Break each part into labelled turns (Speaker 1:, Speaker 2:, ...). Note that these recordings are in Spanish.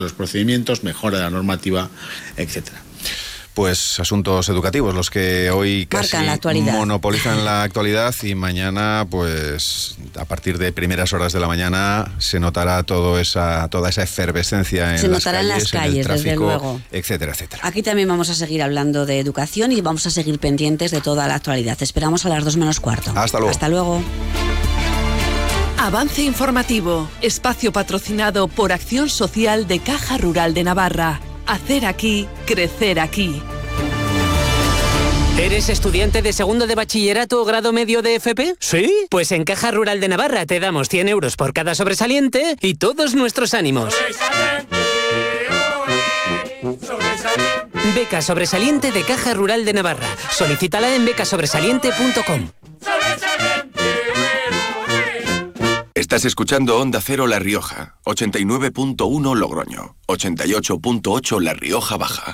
Speaker 1: los procedimientos, mejora de la normativa, etcétera.
Speaker 2: Pues asuntos educativos los que hoy casi monopolizan la actualidad, y mañana, pues a partir de primeras horas de la mañana se notará toda esa efervescencia en las calles, en el tráfico,
Speaker 3: desde luego,
Speaker 2: etcétera, etcétera.
Speaker 3: Aquí también vamos a seguir hablando de educación y vamos a seguir pendientes de toda la actualidad. Te esperamos a las 2 menos cuarto.
Speaker 2: Hasta luego.
Speaker 3: Hasta luego.
Speaker 4: Avance informativo, espacio patrocinado por Acción Social de Caja Rural de Navarra. Hacer aquí, crecer aquí.
Speaker 5: ¿Eres estudiante de segundo de bachillerato o grado medio de FP? ¿Sí? Pues en Caja Rural de Navarra te damos 100 euros por cada sobresaliente y todos nuestros ánimos. Beca sobresaliente de Caja Rural de Navarra. Solicítala en becasobresaliente.com.
Speaker 6: Estás escuchando Onda Cero La Rioja, 89.1 Logroño, 88.8 La Rioja Baja.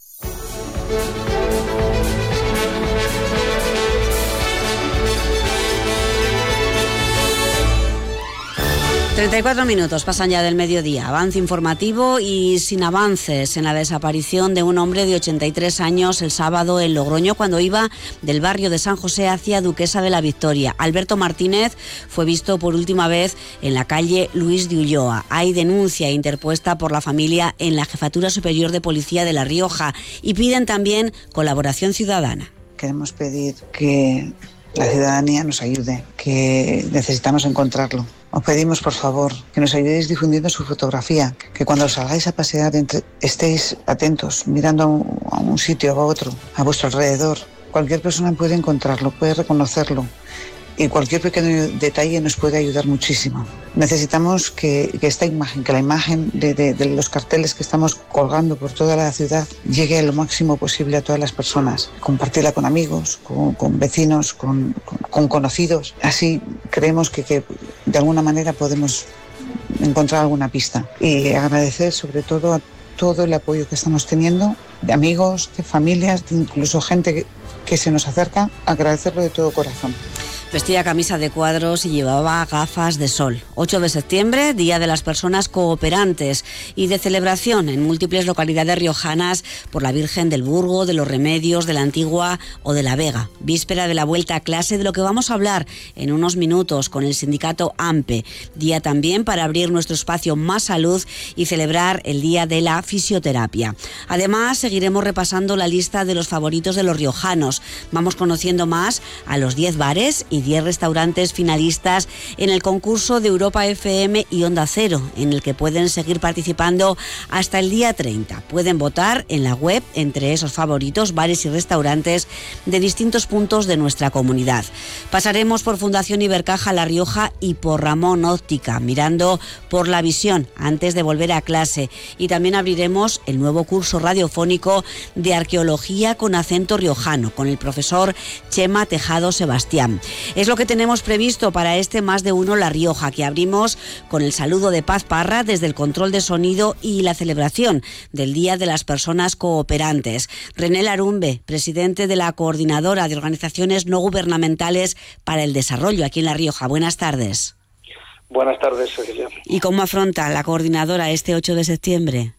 Speaker 3: 34 minutos pasan ya del mediodía. Avance informativo y sin avances en la desaparición de un hombre de 83 años el sábado en Logroño cuando iba del barrio de San José hacia Duquesa de la Victoria. Alberto Martínez fue visto por última vez en la calle Luis de Ulloa. Hay denuncia interpuesta por la familia en la Jefatura Superior de Policía de La Rioja y piden también colaboración ciudadana.
Speaker 7: Queremos pedir que la ciudadanía nos ayude, que necesitamos encontrarlo. Os pedimos, por favor, que nos ayudéis difundiendo su fotografía, que cuando salgáis a pasear estéis atentos, mirando a un sitio o a otro, a vuestro alrededor. Cualquier persona puede encontrarlo, puede reconocerlo, y cualquier pequeño detalle nos puede ayudar muchísimo. Necesitamos que esta imagen, que la imagen de los carteles que estamos colgando por toda la ciudad llegue lo máximo posible a todas las personas. Compartirla con amigos, con vecinos, con conocidos. Así creemos que de alguna manera podemos encontrar alguna pista. Y agradecer sobre todo a todo el apoyo que estamos teniendo, de amigos, de familias, de incluso gente que se nos acerca, agradecerlo de todo corazón.
Speaker 3: Vestía camisa de cuadros y llevaba gafas de sol. 8 de septiembre, Día de las Personas Cooperantes y de celebración en múltiples localidades riojanas por la Virgen del Burgo, de los Remedios, de la Antigua o de la Vega. Víspera de la vuelta a clase, de lo que vamos a hablar en unos minutos con el sindicato AMPE. Día también para abrir nuestro espacio Más Salud y celebrar el Día de la Fisioterapia. Además, seguiremos repasando la lista de los favoritos de los riojanos. Vamos conociendo más a los 10 bares y 10 restaurantes finalistas en el concurso de Europa FM y Onda Cero, en el que pueden seguir participando hasta el día 30. Pueden votar en la web entre esos favoritos, bares y restaurantes de distintos puntos de nuestra comunidad. Pasaremos por Fundación Ibercaja La Rioja y por Ramón Óptica, mirando por la visión antes de volver a clase. Y también abriremos el nuevo curso radiofónico de Arqueología con acento riojano, con el profesor Chema Tejado Sebastián. Es lo que tenemos previsto para este Más de Uno La Rioja, que abrimos con el saludo de Paz Parra desde el control de sonido y la celebración del Día de las Personas Cooperantes. René Larumbe, presidente de la Coordinadora de Organizaciones No Gubernamentales para el Desarrollo aquí en La Rioja. Buenas tardes.
Speaker 8: Buenas tardes, Cecilia.
Speaker 3: ¿Y cómo afronta la coordinadora este 8 de septiembre?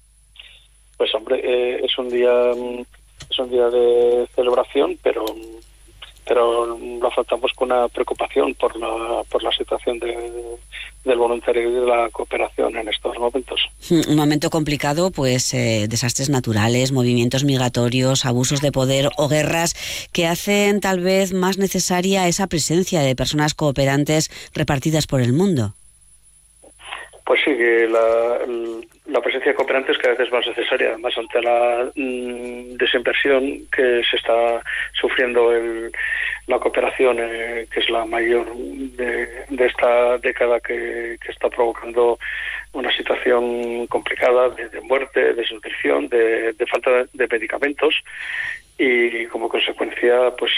Speaker 8: Pues hombre, es un día de celebración, pero lo afrontamos con una preocupación por la situación del voluntariado y de la cooperación en estos momentos.
Speaker 3: Un momento complicado, pues desastres naturales, movimientos migratorios, abusos de poder o guerras que hacen tal vez más necesaria esa presencia de personas cooperantes repartidas por el mundo.
Speaker 8: Pues sí, que la presencia de cooperantes cada vez es más necesaria, además ante la desinversión que se está sufriendo la cooperación, que es la mayor de esta década, que está provocando una situación complicada de muerte, de desnutrición, de falta de medicamentos, y como consecuencia pues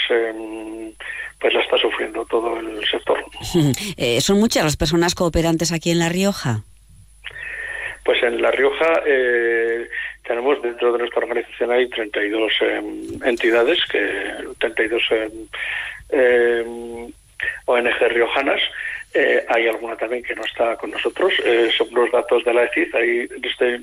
Speaker 8: la está sufriendo todo el sector.
Speaker 3: ¿Son muchas las personas cooperantes aquí en La Rioja?
Speaker 8: Pues en La Rioja tenemos, dentro de nuestra organización hay 32 entidades, 32 ONG riojanas, Hay alguna también que no está con nosotros. Según los datos de la ECID, hay